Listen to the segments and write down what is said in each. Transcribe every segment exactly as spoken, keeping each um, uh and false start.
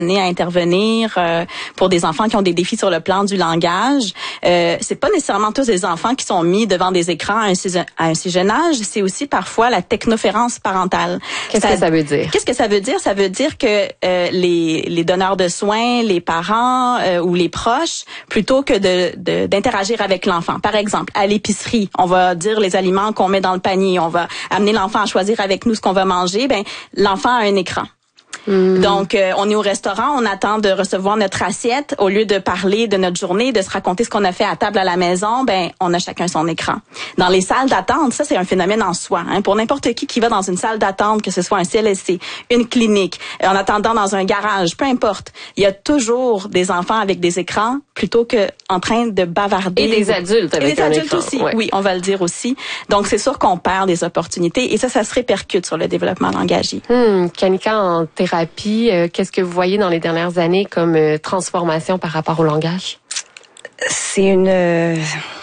à intervenir euh, pour des enfants qui ont des défis sur le plan du langage. Euh, c'est pas nécessairement tous les enfants qui sont mis devant des écrans à un si, à un si jeune âge. C'est aussi parfois la technoférence parentale. Qu'est-ce ça, que ça veut dire? Qu'est-ce que ça veut dire? Ça veut dire que euh, les, les donneurs de soins, les parents euh, ou les proches, plutôt que de, de d'interagir avec l'enfant. Par exemple, à l'épicerie, on va dire les aliments qu'on met dans le panier. On va amener l'enfant à choisir avec nous ce qu'on va manger. Ben, l'enfant a un écran. Mmh. Donc, euh, on est au restaurant, on attend de recevoir notre assiette. Au lieu de parler de notre journée, de se raconter ce qu'on a fait à table à la maison, ben, on a chacun son écran. Dans les salles d'attente, ça, c'est un phénomène en soi. Hein. Pour n'importe qui qui va dans une salle d'attente, que ce soit un C L S C, une clinique, en attendant dans un garage, peu importe, il y a toujours des enfants avec des écrans plutôt que en train de bavarder. Et des adultes avec Et des un adultes écran. aussi, ouais. oui, on va le dire aussi. Donc, c'est sûr qu'on perd des opportunités et ça, ça se répercute sur le développement langagier. Hum, Kanika, en thérapie, euh, qu'est-ce que vous voyez dans les dernières années comme euh, transformation par rapport au langage? C'est une... Euh,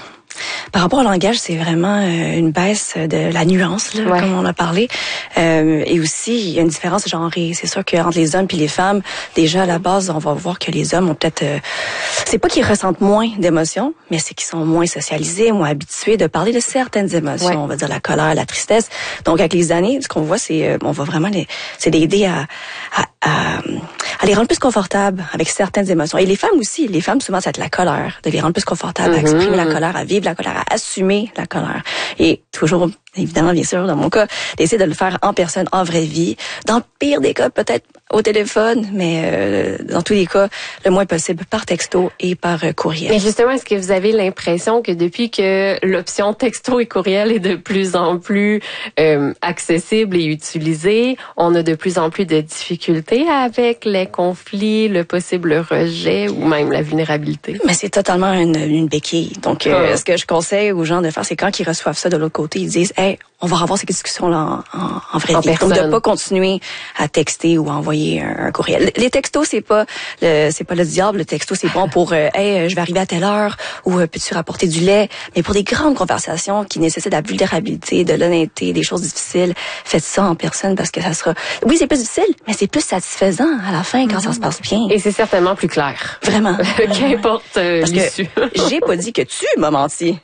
par rapport au langage, c'est vraiment euh, une baisse de la nuance, là, ouais. comme on a parlé. Euh, et aussi, il y a une différence genrée. C'est sûr qu'entre les hommes et les femmes, déjà à la base, on va voir que les hommes ont peut-être... Euh, c'est pas qu'ils ressentent moins d'émotions, mais c'est qu'ils sont moins socialisés, moins habitués de parler de certaines émotions. Ouais. On va dire la colère, la tristesse. Donc, avec les années, ce qu'on voit, c'est... Euh, on va vraiment... Les, c'est d'aider à... à, à à les rendre plus confortables avec certaines émotions. Et les femmes aussi, les femmes, souvent, ça va être la colère, de les rendre plus confortables, mm-hmm. à exprimer la colère, à vivre la colère, à assumer la colère. Et toujours, évidemment, bien sûr, dans mon cas, d'essayer de le faire en personne, en vraie vie. Dans le pire des cas, peut-être au téléphone, mais euh, dans tous les cas, le moins possible par texto et par euh, courriel. Mais justement, est-ce que vous avez l'impression que depuis que l'option texto et courriel est de plus en plus euh, accessible et utilisée, on a de plus en plus de difficultés avec les conflits, le possible rejet ou même la vulnérabilité? Mais c'est totalement une, une béquille. Donc, euh, oh. ce que je conseille aux gens de faire, c'est quand ils reçoivent ça de l'autre côté, ils disent « Hey, on va avoir ces discussions-là en, en, en vraie en vie. » personne. Donc, de pas continuer à texter ou à envoyer un, un courriel. Les textos, c'est pas le, c'est pas le diable. Le texto, c'est bon pour euh, « Hey, je vais arriver à telle heure » ou euh, « Peux-tu rapporter du lait? » Mais pour des grandes conversations qui nécessitent de la vulnérabilité, de l'honnêteté, des choses difficiles, faites ça en personne parce que ça sera... Oui, c'est plus difficile, mais c'est plus satisfaisant à la fin quand mmh. ça se passe bien. Et c'est certainement plus clair. Vraiment. Qu'importe euh, l'issue. J'ai pas dit que tu m'as menti.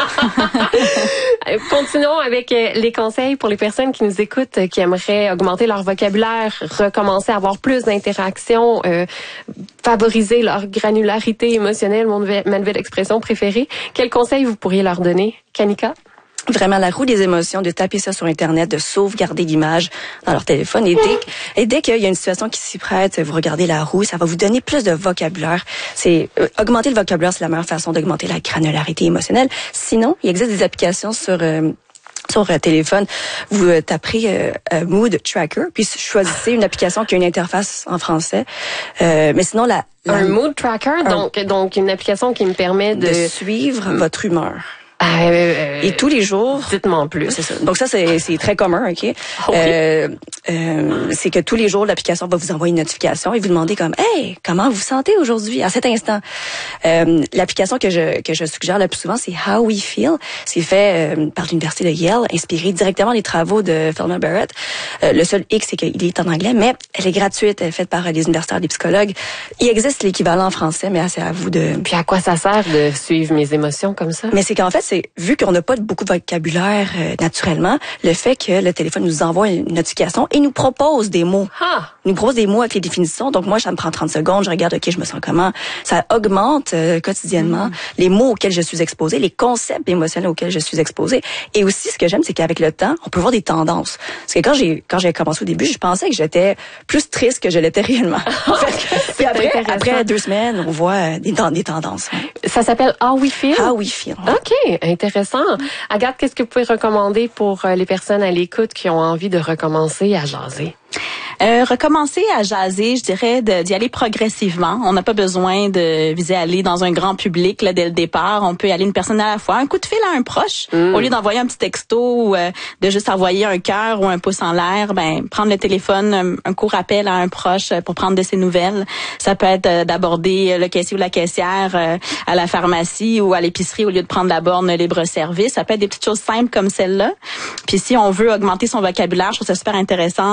Continuons avec les conseils pour les personnes qui nous écoutent, qui aimeraient augmenter leur vocabulaire, recommencer à avoir plus d'interactions, euh, favoriser leur granularité émotionnelle, mon, ma nouvelle expression préférée. Quels conseils vous pourriez leur donner, Kanika? Vraiment la roue des émotions, de taper ça sur Internet, de sauvegarder l'image dans leur téléphone. Et dès, et dès qu'il y a une situation qui s'y prête, vous regardez la roue, ça va vous donner plus de vocabulaire. C'est euh, augmenter le vocabulaire, c'est la meilleure façon d'augmenter la granularité émotionnelle. Sinon, il existe des applications sur euh, sur euh, téléphone. Vous euh, taperez euh, euh, Mood Tracker, puis choisissez une application qui a une interface en français. Euh, mais sinon, la, la un Mood Tracker, un, donc donc une application qui me permet de, de suivre mmh. votre humeur. Euh, euh, et tous les jours. Dites-moi en plus. C'est ça. Donc ça, c'est, c'est très commun, OK? Okay. Euh, euh, c'est que tous les jours, l'application va vous envoyer une notification et vous demander comme, hey, comment vous vous sentez aujourd'hui, à cet instant? Euh, l'application que je, que je suggère le plus souvent, c'est How We Feel. C'est fait euh, par l'Université de Yale, inspiré directement des travaux de Feldman Barrett. Euh, le seul hic, c'est qu'il est en anglais, mais elle est gratuite, elle est faite par les universitaires, des psychologues. Il existe l'équivalent en français, mais c'est à vous de... Puis à quoi ça sert de suivre mes émotions comme ça? Mais c'est qu'en fait, c'est vu qu'on n'a pas beaucoup de vocabulaire euh, naturellement, le fait que le téléphone nous envoie une notification et nous propose des mots. Ah. Il nous propose des mots avec les définitions. Donc moi, ça me prend trente secondes, je regarde, OK, je me sens comment. Ça augmente euh, quotidiennement mmh. les mots auxquels je suis exposée, les concepts émotionnels auxquels je suis exposée. Et aussi, ce que j'aime, c'est qu'avec le temps, on peut voir des tendances. Parce que quand j'ai quand j'ai commencé au début, je pensais que j'étais plus triste que je l'étais réellement. En fait, puis après, après deux semaines, on voit des, des tendances. Ouais. Ça s'appelle How We Feel? How We Feel. OK, intéressant. Agathe, qu'est-ce que vous pouvez recommander pour les personnes à l'écoute qui ont envie de recommencer à jaser? Euh, recommencer à jaser, je dirais de, d'y aller progressivement. On n'a pas besoin de viser à aller dans un grand public là, dès le départ. On peut y aller une personne à la fois. Un coup de fil à un proche, mm. au lieu d'envoyer un petit texto ou euh, de juste envoyer un cœur ou un pouce en l'air, ben prendre le téléphone, un, un court appel à un proche pour prendre de ses nouvelles. Ça peut être euh, d'aborder le caissier ou la caissière euh, à la pharmacie ou à l'épicerie au lieu de prendre la borne libre-service. Ça peut être des petites choses simples comme celle-là. Puis si on veut augmenter son vocabulaire, je trouve ça super intéressant, euh, la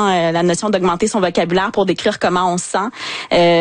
notion d'augmenter son vocabulaire pour décrire comment on se sent. Euh,